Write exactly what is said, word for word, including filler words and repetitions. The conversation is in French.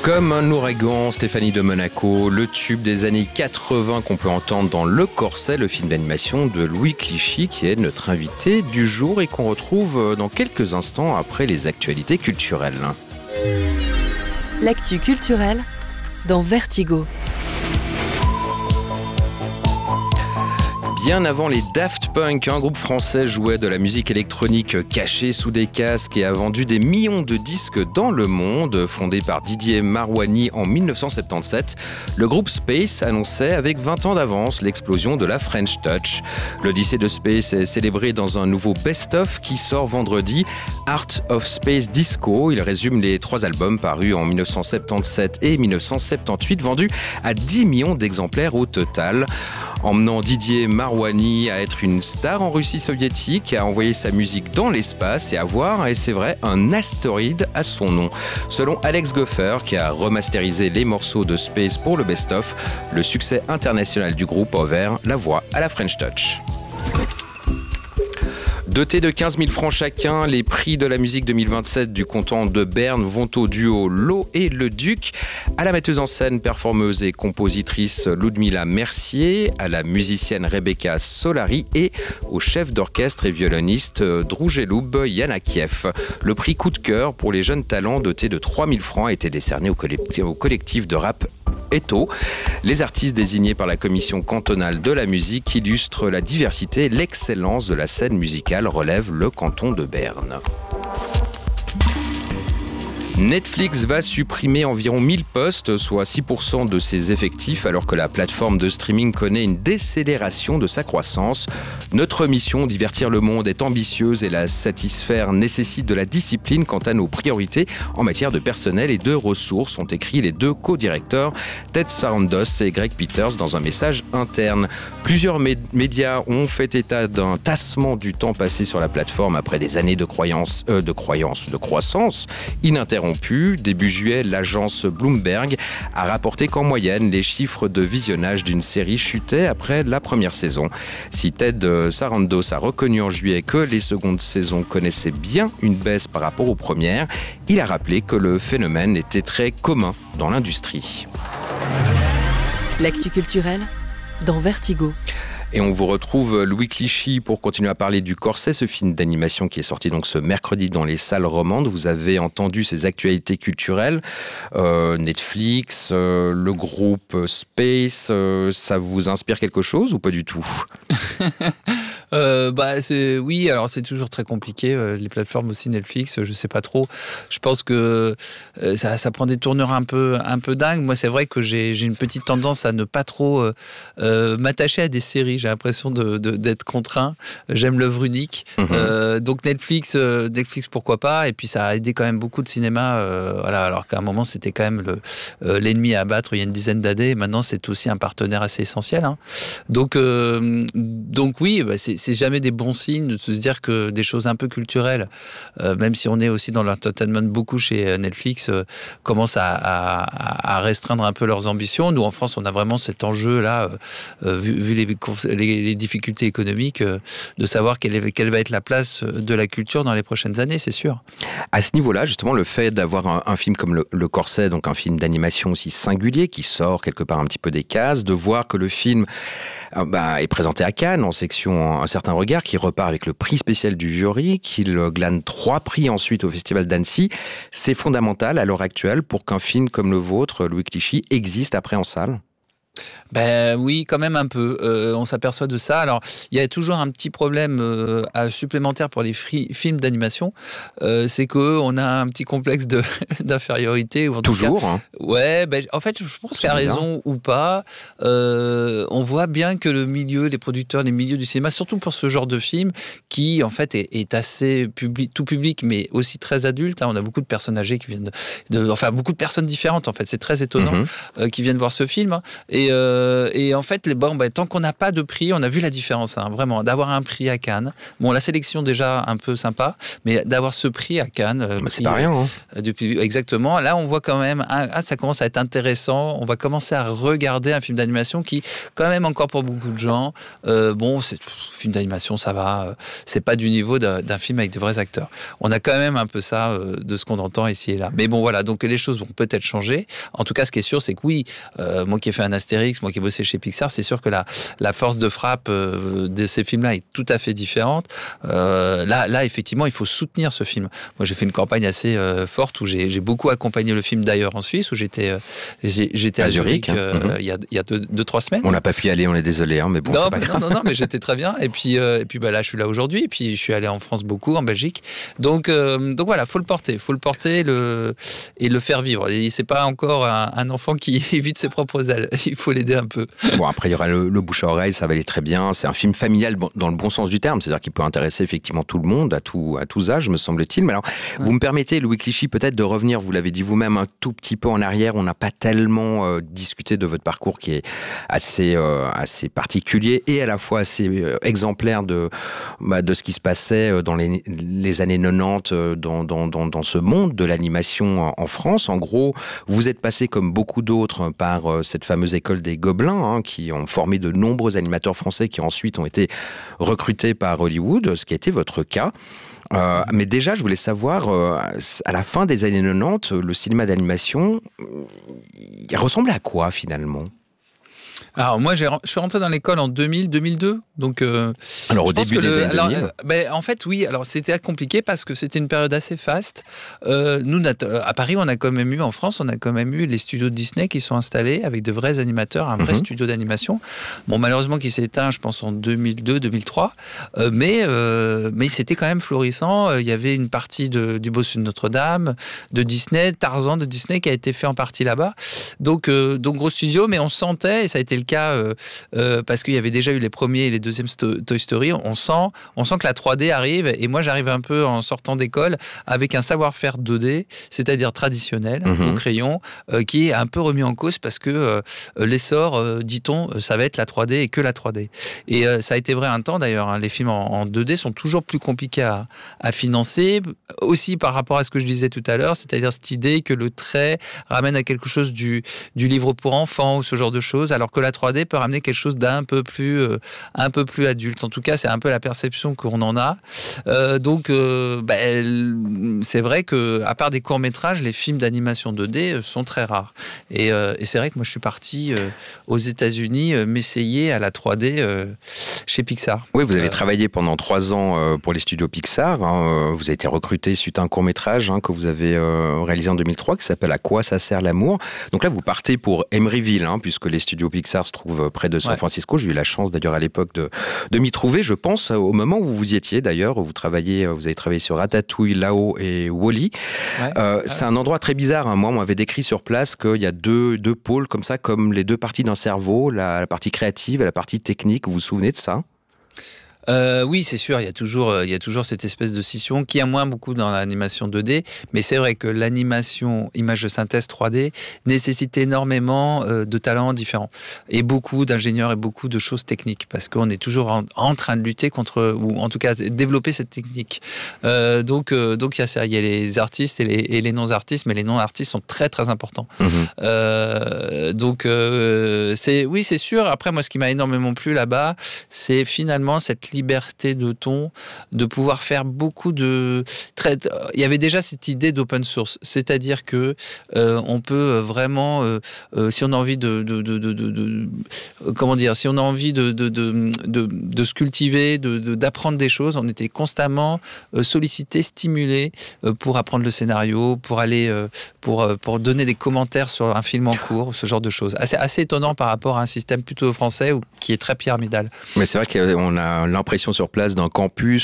Comme un ouragan, Stéphanie de Monaco, le tube des années quatre-vingts qu'on peut entendre dans Le Corset, le film d'animation de Louis Clichy, qui est notre invité du jour et qu'on retrouve dans quelques instants après les actualités culturelles. L'actu culturelle dans Vertigo. Bien avant les Daft Punk, un groupe français jouait de la musique électronique cachée sous des casques et a vendu des millions de disques dans le monde. Fondé par Didier Marouani en dix-neuf cent soixante-dix-sept, le groupe Space annonçait avec vingt ans d'avance l'explosion de la French Touch. L'Odyssée de Space est célébrée dans un nouveau best-of qui sort vendredi, Art of Space Disco. Il résume les trois albums parus en dix-neuf cent soixante-dix-sept et dix-neuf cent soixante-dix-huit, vendus à dix millions d'exemplaires au total. Emmenant Didier Marouani à être une star en Russie soviétique, à envoyer sa musique dans l'espace et à avoir, et c'est vrai, un astéroïde à son nom. Selon Alex Goffer, qui a remasterisé les morceaux de Space pour le best-of, le succès international du groupe a ouvert la voie à la French Touch. Dotés de quinze mille francs chacun, les prix de la musique deux mille vingt-sept du canton de Berne vont au duo Lo et le Duc, à la metteuse en scène, performeuse et compositrice Ludmila Mercier, à la musicienne Rebecca Solari et au chef d'orchestre et violoniste Drougeloub Yanakiev. Le prix coup de cœur pour les jeunes talents dotés de trois mille francs a été décerné au collectif, au collectif de rap Eto. Les artistes désignés par la commission cantonale de la musique illustrent la diversité et l'excellence de la scène musicale, relève le canton de Berne. Netflix va supprimer environ mille postes, soit six pour cent de ses effectifs, alors que la plateforme de streaming connaît une décélération de sa croissance. Notre mission, divertir le monde, est ambitieuse et la satisfaire nécessite de la discipline quant à nos priorités en matière de personnel et de ressources, ont écrit les deux co-directeurs, Ted Sarandos et Greg Peters, dans un message interne. Plusieurs mé- médias ont fait état d'un tassement du temps passé sur la plateforme après des années de, croyance, euh, de, croyance, de croissance ininterrompue. Début juillet, l'agence Bloomberg a rapporté qu'en moyenne, les chiffres de visionnage d'une série chutaient après la première saison. Si Ted Sarandos a reconnu en juillet que les secondes saisons connaissaient bien une baisse par rapport aux premières, il a rappelé que le phénomène était très commun dans l'industrie. L'actu culturelle dans Vertigo. Et on vous retrouve Louis Clichy pour continuer à parler du Corset, ce film d'animation qui est sorti donc ce mercredi dans les salles romandes. Vous avez entendu ces actualités culturelles, euh, Netflix, euh, le groupe Space, euh, ça vous inspire quelque chose ou pas du tout ? Euh, bah c'est oui, alors c'est toujours très compliqué, euh, les plateformes aussi, Netflix, je sais pas trop. Je pense que euh, ça, ça prend des tournures un peu un peu dingues. Moi, c'est vrai que j'ai j'ai une petite tendance à ne pas trop euh, euh, m'attacher à des séries. J'ai l'impression de, de d'être contraint. J'aime l'œuvre unique. Mm-hmm. Euh, donc Netflix, euh, Netflix pourquoi pas. Et puis ça a aidé quand même beaucoup de cinéma. Euh, voilà, alors qu'à un moment c'était quand même le euh, l'ennemi à abattre il y a une dizaine d'années. Maintenant c'est aussi un partenaire assez essentiel. Hein. Donc euh, donc oui, bah, c'est c'est jamais des bons signes de se dire que des choses un peu culturelles, euh, même si on est aussi dans l'entertainment beaucoup chez Netflix, euh, commencent à, à, à restreindre un peu leurs ambitions. Nous, en France, on a vraiment cet enjeu-là, euh, vu, vu les, les, les difficultés économiques, euh, de savoir quelle, est, quelle va être la place de la culture dans les prochaines années, c'est sûr. À ce niveau-là, justement, le fait d'avoir un, un film comme le, le Corset, donc un film d'animation aussi singulier, qui sort quelque part un petit peu des cases, de voir que le film bah, est présenté à Cannes en section Un certain regard, qui repart avec le prix spécial du jury, qu'il glane trois prix ensuite au Festival d'Annecy. C'est fondamental à l'heure actuelle pour qu'un film comme le vôtre, Louis Clichy, existe après en salle ? Ben oui, quand même un peu. Euh, on s'aperçoit de ça. Alors, il y a toujours un petit problème euh, supplémentaire pour les free, films d'animation. Euh, c'est qu'on a un petit complexe de, d'infériorité. Ou en toujours tout cas, hein. Ouais, ben, en fait, je pense qu'il y a raison ou pas. Euh, on voit bien que le milieu, les producteurs, les milieux du cinéma, surtout pour ce genre de film, qui en fait est, est assez public, tout public, mais aussi très adulte. Hein. On a beaucoup de personnes âgées qui viennent de, de... Enfin, beaucoup de personnes différentes, en fait. C'est très étonnant, mm-hmm. euh, qui viennent voir ce film. Hein. Et Et, euh, et en fait, les, bon, ben, tant qu'on n'a pas de prix, on a vu la différence, hein, vraiment, d'avoir un prix à Cannes. Bon, la sélection déjà un peu sympa, mais d'avoir ce prix à Cannes. Euh, bah, c'est prix, pas rien. Hein. Euh, depuis, exactement. Là, on voit quand même, ah, ça commence à être intéressant. On va commencer à regarder un film d'animation qui, quand même, encore pour beaucoup de gens, euh, bon, c'est pff, film d'animation, ça va. Euh, c'est pas du niveau d'un, d'un film avec de vrais acteurs. On a quand même un peu ça euh, de ce qu'on entend ici et là. Mais bon, voilà. Donc les choses vont peut-être changer. En tout cas, ce qui est sûr, c'est que oui, euh, moi qui ai fait un Astérix, moi qui ai bossé chez Pixar, c'est sûr que la, la force de frappe euh, de ces films-là est tout à fait différente. Euh, là, là, effectivement, il faut soutenir ce film. Moi, j'ai fait une campagne assez euh, forte où j'ai, j'ai beaucoup accompagné le film d'ailleurs en Suisse, où j'étais, euh, j'ai, j'étais à, à Zurich, Zurich euh, mm-hmm. il y a, il y a deux, deux, trois semaines. On n'a pas pu y aller, on est désolé, hein, mais bon, non, c'est pas non, grave. non, non, mais j'étais très bien. Et puis, euh, et puis bah, là, je suis là aujourd'hui. Et puis, je suis allé en France beaucoup, en Belgique. Donc, euh, donc voilà, faut le porter, faut le porter le, et le faire vivre. Et c'est pas encore un, un enfant qui évite ses propres ailes. Il faut l'aider un peu. Bon, après, il y aura le, le bouche à oreille, ça va aller très bien. C'est un film familial dans le bon sens du terme, c'est-à-dire qu'il peut intéresser effectivement tout le monde, à, tout, à tous âges, me semble-t-il. Mais alors, ouais. Vous me permettez, Louis Clichy, peut-être de revenir, vous l'avez dit vous-même, un tout petit peu en arrière. On n'a pas tellement euh, discuté de votre parcours qui est assez, euh, assez particulier et à la fois assez euh, exemplaire de, bah, de ce qui se passait dans les, les années quatre-vingt-dix dans, dans, dans, dans ce monde de l'animation en, en France. En gros, vous êtes passé comme beaucoup d'autres par euh, cette fameuse école des Gobelins, hein, qui ont formé de nombreux animateurs français qui ensuite ont été recrutés par Hollywood, ce qui a été votre cas. Euh, mais déjà, je voulais savoir, euh, à la fin des années quatre-vingt-dix, le cinéma d'animation, il ressemblait à quoi finalement ? Alors moi, j'ai, je suis rentré dans l'école en deux mille, deux mille deux, donc. Euh, alors au début des le, années deux mille. Alors, euh, ben, en fait, oui. Alors c'était compliqué parce que c'était une période assez faste. Euh, nous, à Paris, on a quand même eu, en France, on a quand même eu les studios de Disney qui sont installés avec de vrais animateurs, un vrai mm-hmm. studio d'animation. Bon, malheureusement, qui s'est éteint, je pense, en deux mille deux, deux mille trois, euh, mais euh, mais c'était quand même florissant. Il y avait une partie de, du Bossu de Notre-Dame, de Disney, Tarzan de Disney qui a été fait en partie là-bas. Donc euh, donc gros studio, mais on sentait, et ça a été le cas euh, euh, parce qu'il y avait déjà eu les premiers et les deuxièmes sto- Toy Story, on sent, on sent que la trois D arrive, et moi j'arrive un peu en sortant d'école avec un savoir-faire deux D, c'est-à-dire traditionnel, mm-hmm. au crayon, euh, qui est un peu remis en cause parce que euh, l'essor, euh, dit-on, ça va être la trois D et que la trois D. Et euh, ça a été vrai un temps d'ailleurs, hein, les films en, en deux D sont toujours plus compliqués à, à financer, aussi par rapport à ce que je disais tout à l'heure, c'est-à-dire cette idée que le trait ramène à quelque chose du, du livre pour enfants ou ce genre de choses, alors que la trois D peut ramener quelque chose d'un peu plus, euh, un peu plus adulte. En tout cas, c'est un peu la perception qu'on en a. Euh, donc, euh, ben, c'est vrai que, à part des courts-métrages, les films d'animation deux D sont très rares. Et, euh, et c'est vrai que moi, je suis parti euh, aux États-Unis euh, m'essayer à la trois D euh, chez Pixar. Oui, vous avez euh, travaillé pendant trois ans euh, pour les studios Pixar. Hein. Vous avez été recruté suite à un court-métrage hein, que vous avez euh, réalisé en deux mille trois qui s'appelle « À quoi ça sert l'amour ?» Donc là, vous partez pour Emeryville, hein, puisque les studios Pixar se trouvent près de San ouais. Francisco. J'ai eu la chance d'ailleurs à l'époque de, de m'y trouver. Je pense au moment où vous y étiez d'ailleurs. Vous travaillez, vous avez travaillé sur Ratatouille, Lao et Wall-E. Ouais. Euh, ouais. C'est un endroit très bizarre. Hein. Moi, on m'avait décrit sur place qu'il y a deux, deux pôles comme ça, comme les deux parties d'un cerveau, la, la partie créative et la partie technique. Vous vous souvenez de ça ? Euh, oui, c'est sûr, il y a toujours, il y a toujours cette espèce de scission qui a moins beaucoup dans l'animation deux D, mais c'est vrai que l'animation image de synthèse trois D nécessite énormément euh, de talents différents et beaucoup d'ingénieurs et beaucoup de choses techniques parce qu'on est toujours en, en train de lutter contre, ou en tout cas développer cette technique. Euh, donc, euh, donc il y a ça, il y a les artistes et les, et les non-artistes, mais les non-artistes sont très très importants. Mmh. Euh, donc, euh, c'est, oui, c'est sûr. Après, moi, ce qui m'a énormément plu là-bas, c'est finalement cette liberté de ton, de pouvoir faire beaucoup de... Très, il y avait déjà cette idée d'open source, c'est-à-dire que euh, on peut vraiment, euh, euh, si on a envie de, de, de, de, de, de comment dire, si on a envie de, de, de, de, de se cultiver, de, de, d'apprendre des choses, on était constamment euh, sollicité, stimulé euh, pour apprendre le scénario, pour aller, euh, pour, euh, pour donner des commentaires sur un film en cours, ce genre de choses. Assez, assez étonnant par rapport à un système plutôt français où, qui est très pyramidal. Mais c'est vrai qu'on a l'impression sur place d'un campus